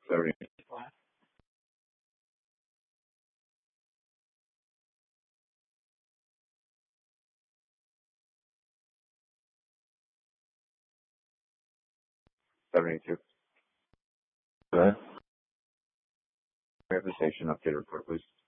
70, 72. Go ahead. We have the station updated report, please.